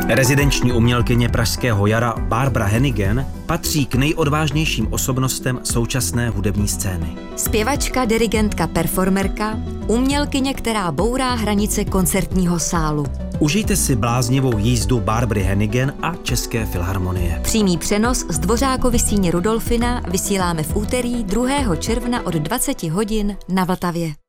Rezidenční umělkyně pražského jara Barbara Hennigan patří k nejodvážnějším osobnostem současné hudební scény. Zpěvačka, dirigentka, performerka, umělkyně, která bourá hranice koncertního sálu. Užijte si bláznivou jízdu Barbary Hennigan a České filharmonie. Přímý přenos z Dvořákovy síně Rudolfina vysíláme v úterý 2. června od 20 hodin na Vltavě.